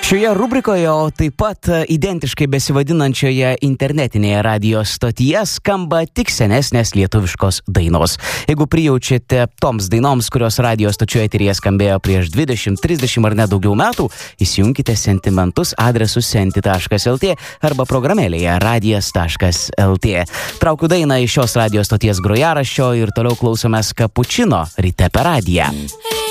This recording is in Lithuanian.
Šioje rubrikoje, o taip pat identiškai besivadinančioje internetinėje radio stotyje skamba tik senesnės lietuviškos dainos. Jeigu prijaučiate toms dainoms, kurios radio stočioje eteryje skambėjo prieš 20, 30 ar net daugiau metų, įsijunkite sentimentus adresu senti.lt arba programėlėje radijas.lt. Traukiu dainą iš šios radio stoties grojaraščio ir toliau klausomės Kapučino ryte per radiją.